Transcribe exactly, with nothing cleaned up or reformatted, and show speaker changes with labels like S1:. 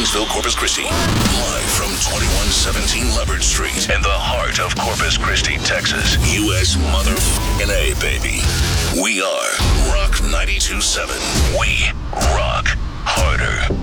S1: Martinsville, Corpus Christi. Live from twenty-one seventeen Leopard Street in the heart of Corpus Christi, Texas. U S motherfucking A, baby. We are Rock ninety-two point seven. We rock harder.